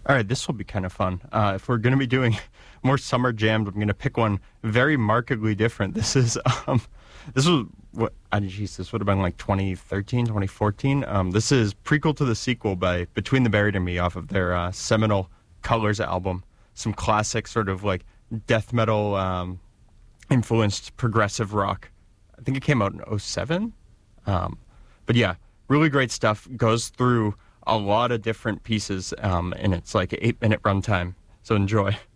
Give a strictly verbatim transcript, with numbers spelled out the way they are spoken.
All right, this will be kind of fun. Uh, if we're going to be doing more summer jams, I'm going to pick one very markedly different. This is, um, this was, what, oh, geez, this would have been like twenty thirteen, twenty fourteen. Um, this is prequel to the sequel by Between the Buried and Me off of their uh, seminal Colors album. Some classic sort of like death metal um, influenced progressive rock. I think it came out in oh seven. Um, but yeah, really great stuff. Goes through a lot of different pieces, um, and it's like an eight minute runtime. So enjoy.